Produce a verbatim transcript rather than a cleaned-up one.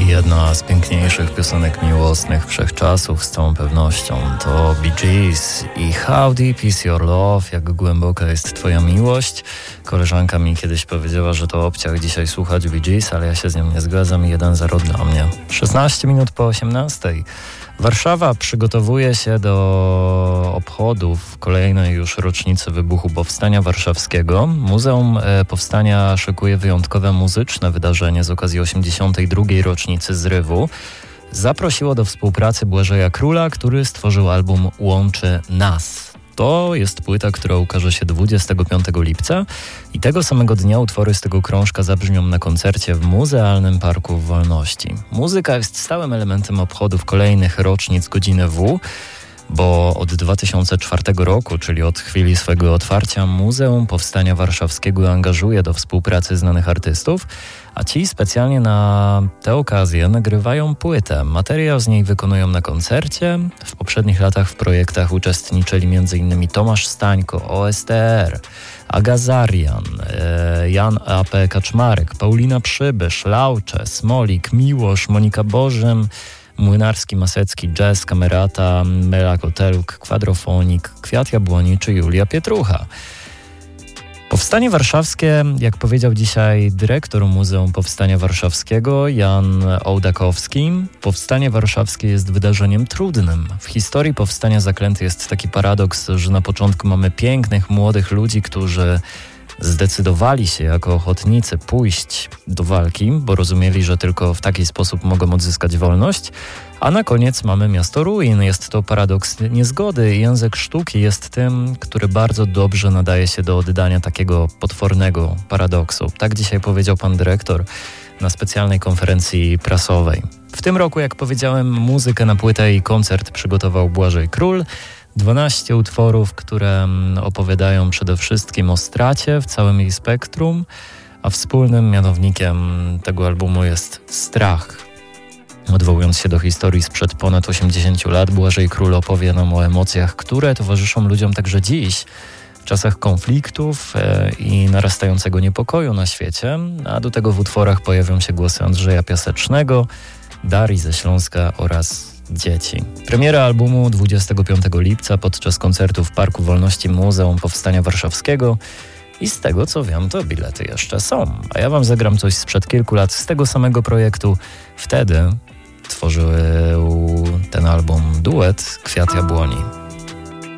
Jedna z piękniejszych piosenek miłosnych wszechczasów z całą pewnością to Bee Gees i How Deep Is Your Love, jak głęboka jest twoja miłość. Koleżanka mi kiedyś powiedziała, że to obciach dzisiaj słuchać Bee Gees, ale ja się z nią nie zgadzam i jeden zero dla mnie. szesnaście minut po osiemnastej. Warszawa przygotowuje się do obchodów kolejnej już rocznicy wybuchu Powstania Warszawskiego. Muzeum Powstania szykuje wyjątkowe muzyczne wydarzenie z okazji osiemdziesiątej drugiej rocznicy zrywu. Zaprosiło do współpracy Błażeja Króla, który stworzył album Łączy Nas. To jest płyta, która ukaże się dwudziestego piątego lipca i tego samego dnia utwory z tego krążka zabrzmią na koncercie w Muzealnym Parku Wolności. Muzyka jest stałym elementem obchodów kolejnych rocznic Godziny W, bo od dwa tysiące czwartego roku, czyli od chwili swojego otwarcia, Muzeum Powstania Warszawskiego angażuje do współpracy znanych artystów, a ci specjalnie na tę okazję nagrywają płytę. Materiał z niej wykonują na koncercie. W poprzednich latach w projektach uczestniczyli m.in. Tomasz Stańko, O S T R, Aga Zarian, Jan A P Kaczmarek, Paulina Przybysz, Laucze, Smolik, Miłosz, Monika Bożym, Młynarski, Masecki, Jazz, Kamerata, Mela Koteluk, Kwadrofonik, Kwiat Jabłoni czy Julia Pietrucha. Powstanie Warszawskie, jak powiedział dzisiaj dyrektor Muzeum Powstania Warszawskiego Jan Ołdakowski, Powstanie Warszawskie jest wydarzeniem trudnym. W historii powstania zaklęty jest taki paradoks, że na początku mamy pięknych, młodych ludzi, którzy zdecydowali się jako ochotnicy pójść do walki, bo rozumieli, że tylko w taki sposób mogą odzyskać wolność, a na koniec mamy miasto ruin. Jest to paradoks niezgody i język sztuki jest tym, który bardzo dobrze nadaje się do oddania takiego potwornego paradoksu. Tak dzisiaj powiedział pan dyrektor na specjalnej konferencji prasowej. W tym roku, jak powiedziałem, muzykę na płytę i koncert przygotował Błażej Król. dwanaście utworów, które opowiadają przede wszystkim o stracie w całym jej spektrum, a wspólnym mianownikiem tego albumu jest strach. Odwołując się do historii sprzed ponad osiemdziesięciu lat, Błażej Król opowie nam o emocjach, które towarzyszą ludziom także dziś, w czasach konfliktów i narastającego niepokoju na świecie, a do tego w utworach pojawią się głosy Andrzeja Piasecznego, Darii ze Śląska oraz dzieci. Premiera albumu dwudziestego piątego lipca podczas koncertu w Parku Wolności Muzeum Powstania Warszawskiego i z tego co wiem, to bilety jeszcze są. A ja wam zagram coś sprzed kilku lat z tego samego projektu. Wtedy tworzył ten album duet Kwiat Jabłoni.